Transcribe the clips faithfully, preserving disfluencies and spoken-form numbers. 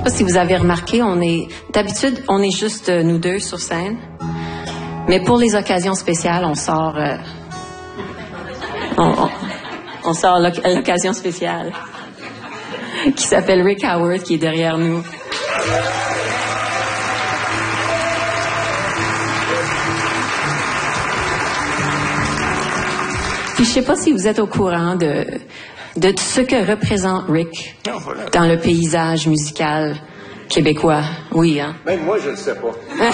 sais pas si vous avez remarqué, on est d'habitude, on est juste euh, nous deux sur scène. Mais pour les occasions spéciales, on sort euh, on, on, on sort l'oc- l'occasion spéciale qui s'appelle Rick Howard, qui est derrière nous. Puis je sais pas si vous êtes au courant de de ce que représente Rick dans le paysage musical québécois. Oui, hein? Même moi, je le sais pas.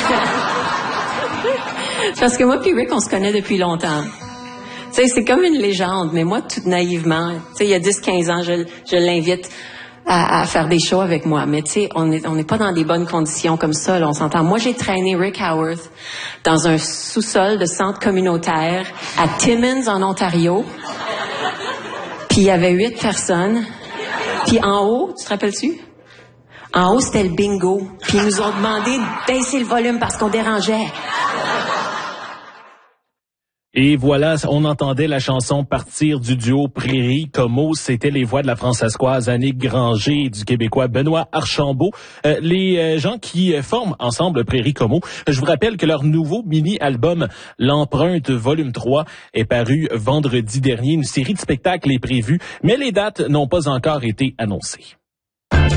Parce que moi puis Rick, on se connaît depuis longtemps. Tu sais, c'est comme une légende, mais moi, tout naïvement, tu sais, il y a dix quinze ans, je, je l'invite à, à faire des shows avec moi. Mais tu sais, on n'est on n'est pas dans des bonnes conditions comme ça, là, on s'entend. Moi, j'ai traîné Rick Howard dans un sous-sol de centre communautaire à Timmins, en Ontario. Puis il y avait huit personnes. Puis en haut, tu te rappelles-tu? En haut, c'était le bingo. Puis ils nous ont demandé de baisser le volume parce qu'on dérangeait. Et voilà, on entendait la chanson partir du duo Prairie Como. C'était les voix de la Françaiscoise Annick Granger et du Québécois Benoît Archambault. Euh, les euh, gens qui euh, forment ensemble Prairie Como. Je vous rappelle que leur nouveau mini-album L'Empreinte Volume trois est paru vendredi dernier. Une série de spectacles est prévue, mais les dates n'ont pas encore été annoncées.